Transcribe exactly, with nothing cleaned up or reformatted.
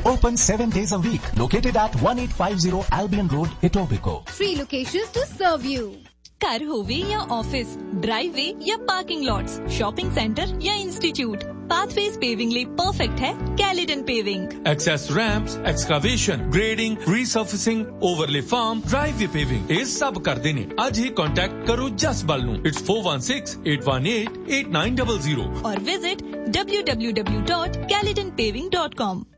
Open seven days a week. Located at eighteen fifty Albion Road, Etobicoke. Three locations to serve you. घर होवे या office, driveway या parking lots, shopping centre या institute, pathways paving लिए perfect है कैलिडन paving. Access ramps, excavation, grading, रीसर्फेसिंग, overlay farm, driveway paving, ये सब कर देने. आज ही कांटेक्ट करो जस बल नू. It's four one six, eight one eight, eight nine zero zero और visit w w w dot caledon paving dot com.